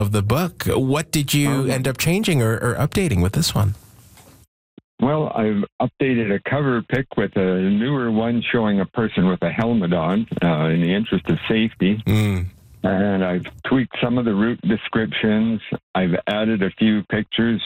of the book. What did you end up changing or updating with this one? Well, I've updated a cover pic with a newer one showing a person with a helmet on in the interest of safety. And I've tweaked some of the route descriptions. I've added a few pictures,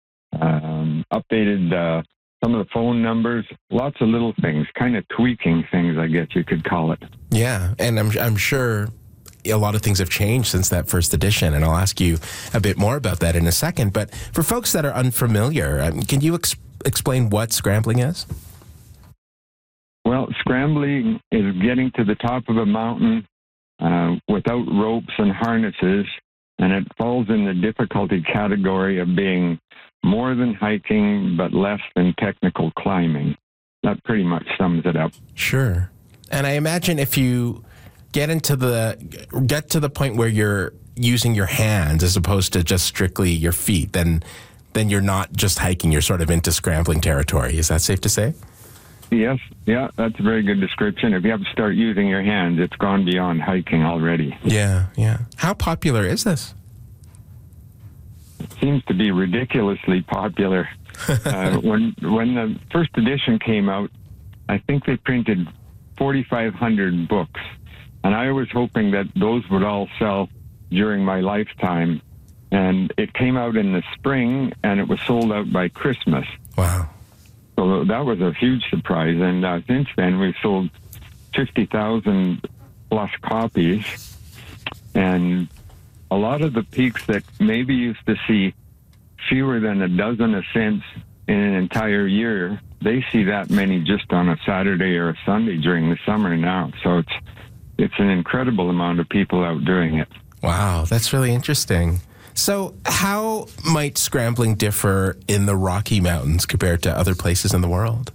updated some of the phone numbers, lots of little things, kind of tweaking things, I guess you could call it. Yeah, and I'm sure a lot of things have changed since that first edition, and I'll ask you a bit more about that in a second. But for folks that are unfamiliar, can you explain what scrambling is? Well, scrambling is getting to the top of a mountain without ropes and harnesses, and it falls in the difficulty category of being more than hiking but less than technical climbing. That pretty much sums it up. Sure. And I imagine if you get to the point where you're using your hands as opposed to just strictly your feet, then you're not just hiking, you're sort of into scrambling territory. Is that safe to say? Yes. Yeah, that's a very good description. If you have to start using your hands, it's gone beyond hiking already. Yeah. How popular is this? It seems to be ridiculously popular. When the first edition came out, I think they printed 4,500 books. And I was hoping that those would all sell during my lifetime. And it came out in the spring, and it was sold out by Christmas. Wow. So that was a huge surprise. And since then, we've sold 50,000 plus copies. And a lot of the peaks that maybe used to see fewer than a dozen ascents in an entire year, they see that many just on a Saturday or a Sunday during the summer now. So it's an incredible amount of people out doing it. Wow, that's really interesting. So how might scrambling differ in the Rocky Mountains compared to other places in the world?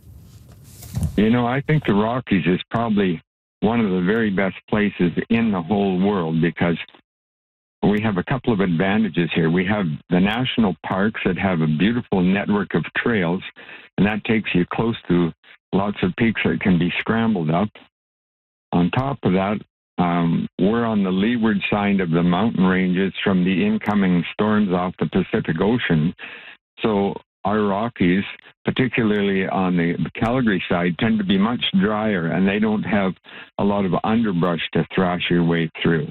I think the Rockies is probably one of the very best places in the whole world because we have a couple of advantages here. We have the national parks that have a beautiful network of trails, and that takes you close to lots of peaks that can be scrambled up. On top of that, we're on the leeward side of the mountain ranges from the incoming storms off the Pacific Ocean. So our Rockies, particularly on the Calgary side, tend to be much drier, and they don't have a lot of underbrush to thrash your way through.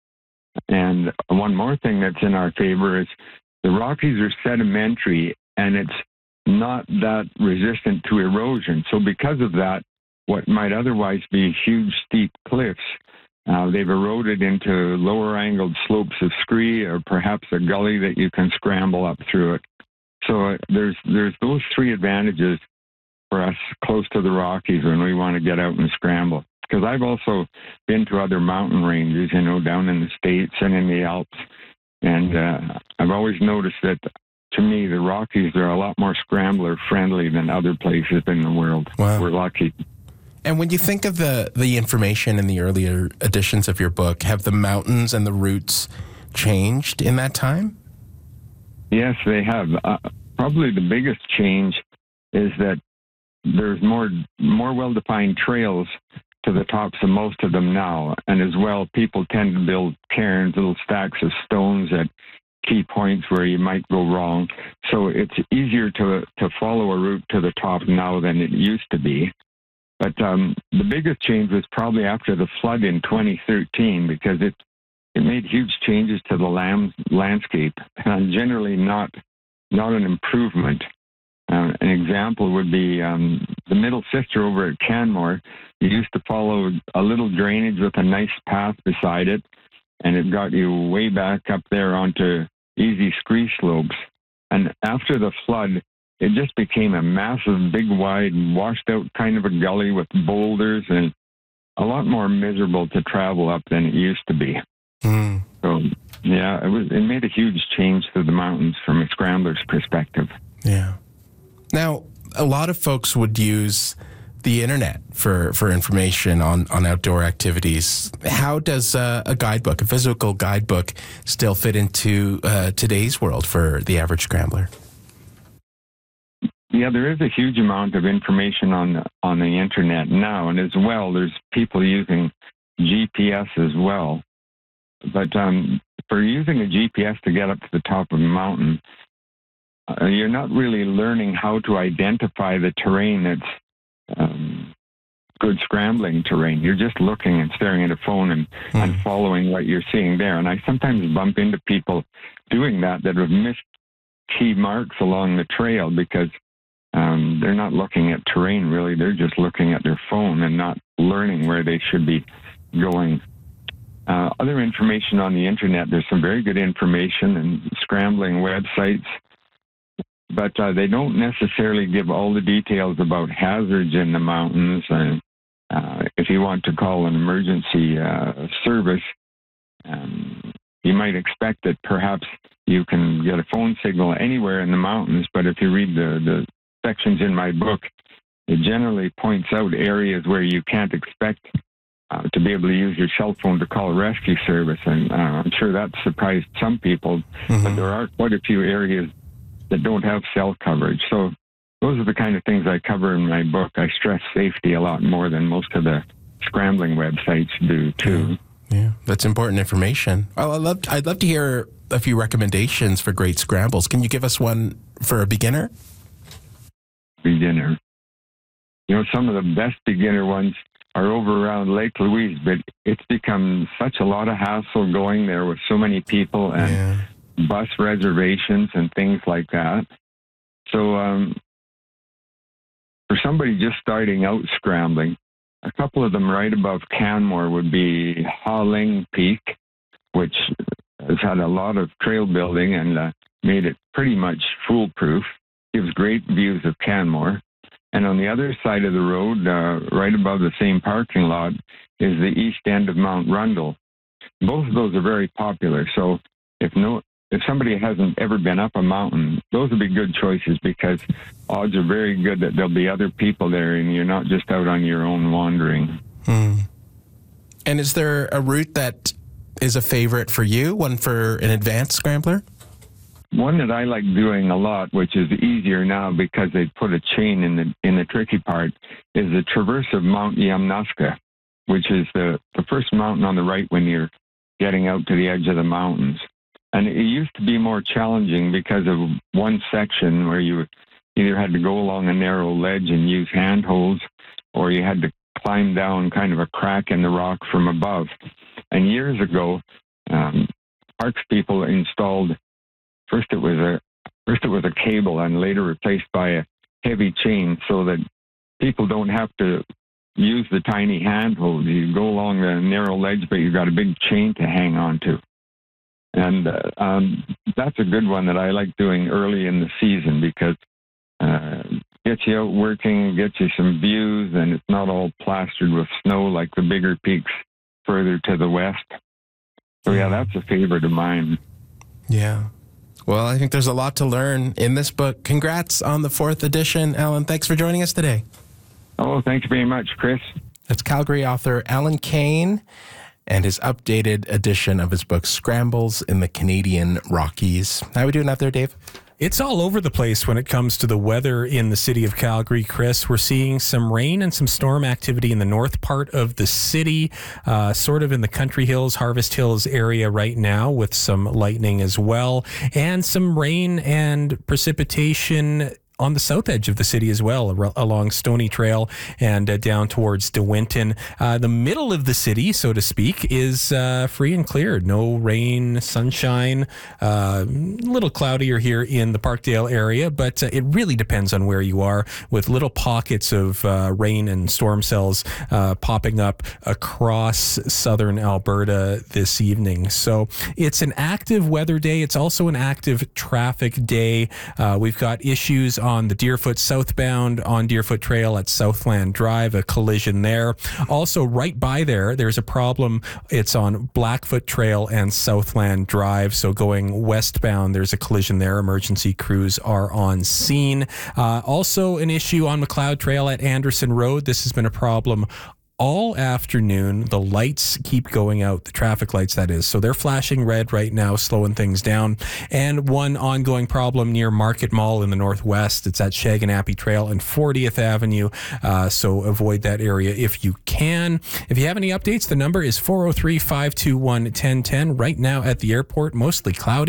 And one more thing that's in our favor is the Rockies are sedimentary, and it's not that resistant to erosion. So because of that, what might otherwise be huge, steep cliffs, they've eroded into lower angled slopes of scree or perhaps a gully that you can scramble up through it. So there's those three advantages for us close to the Rockies when we want to get out and scramble. Because I've also been to other mountain ranges, down in the States and in the Alps. And I've always noticed that, to me, the Rockies are a lot more scrambler friendly than other places in the world. Wow. We're lucky. And when you think of the information in the earlier editions of your book, have the mountains and the routes changed in that time? Yes, they have. Probably the biggest change is that there's more well-defined trails to the tops of most of them now. And as well, people tend to build cairns, little stacks of stones at key points where you might go wrong. So it's easier to follow a route to the top now than it used to be. But the biggest change was probably after the flood in 2013 because it made huge changes to the landscape and generally not an improvement. An example would be the Middle Sister over at Canmore. You used to follow a little drainage with a nice path beside it, and it got you way back up there onto easy scree slopes. And after the flood, it just became a massive, big, wide, washed out kind of a gully with boulders and a lot more miserable to travel up than it used to be. So, yeah, it made a huge change to the mountains from a scrambler's perspective. Yeah. Now, a lot of folks would use the internet for information on outdoor activities. How does a guidebook, a physical guidebook, still fit into today's world for the average scrambler? Yeah, there is a huge amount of information on the internet now, and as well, there's people using GPS as well. But for using a GPS to get up to the top of a mountain, you're not really learning how to identify the terrain that's good scrambling terrain. You're just looking and staring at a phone and following what you're seeing there. And I sometimes bump into people doing that have missed key marks along the trail because they're not looking at terrain, really. They're just looking at their phone and not learning where they should be going. Other information on the internet, there's some very good information and scrambling websites, but they don't necessarily give all the details about hazards in the mountains. And if you want to call an emergency service, you might expect that perhaps you can get a phone signal anywhere in the mountains, but if you read the sections in my book, it generally points out areas where you can't expect to be able to use your cell phone to call a rescue service. And I'm sure that surprised some people, but there are quite a few areas that don't have cell coverage. So those are the kind of things I cover in my book. I stress safety a lot more than most of the scrambling websites do, too. Yeah, that's important information. Oh, I'd love to hear a few recommendations for great scrambles. Can you give us one for a beginner? Beginner. You know, some of the best beginner ones are over around Lake Louise, but it's become such a lot of hassle going there with so many people and bus reservations and things like that. So for somebody just starting out scrambling, a couple of them right above Canmore would be Ha Ling Peak, which has had a lot of trail building and made it pretty much foolproof. Gives great views of Canmore. And on the other side of the road, right above the same parking lot, is the east end of Mount Rundle. Both of those are very popular. So if somebody hasn't ever been up a mountain, those would be good choices because odds are very good that there'll be other people there and you're not just out on your own wandering. And is there a route that is a favorite for you, one for an advanced scrambler? One that I like doing a lot, which is easier now because they put a chain in the tricky part, is the traverse of Mount Yamnuska, which is the first mountain on the right when you're getting out to the edge of the mountains. And it used to be more challenging because of one section where you either had to go along a narrow ledge and use handholds, or you had to climb down kind of a crack in the rock from above. And years ago, parks people installed. First it was a cable and later replaced by a heavy chain so that people don't have to use the tiny handhold. You go along the narrow ledge, but you've got a big chain to hang on to. And that's a good one that I like doing early in the season because gets you out working, gets you some views, and it's not all plastered with snow like the bigger peaks further to the west. So yeah, that's a favorite of mine. Yeah. Well, I think there's a lot to learn in this book. Congrats on the 4th edition, Alan. Thanks for joining us today. Oh, thanks very much, Chris. That's Calgary author Alan Kane and his updated edition of his book, Scrambles in the Canadian Rockies. How are we doing out there, Dave? It's all over the place when it comes to the weather in the city of Calgary, Chris. We're seeing some rain and some storm activity in the north part of the city, sort of in the Country Hills, Harvest Hills area right now with some lightning as well, and some rain and precipitation on the south edge of the city as well, along Stony Trail and down towards De Winton. The middle of the city, so to speak, is free and cleared. No rain, sunshine, a little cloudier here in the Parkdale area, but it really depends on where you are, with little pockets of rain and storm cells popping up across southern Alberta this evening. So it's an active weather day. It's also an active traffic day. We've got issues on the Deerfoot southbound on Deerfoot Trail at Southland Drive, a collision there. Also, right by there's a problem. It's on Blackfoot Trail and Southland Drive. So going westbound, there's a collision there. Emergency crews are on scene. Also, an issue on McLeod Trail at Anderson Road. This has been a problem all afternoon. The lights keep going out, the traffic lights, that is. So they're flashing red right now, slowing things down. And one ongoing problem near Market Mall in the northwest, it's at Shaganappy Trail and 40th Avenue. So avoid that area if you can. If you have any updates, the number is 403-521-1010. Right now at the airport, mostly cloudy.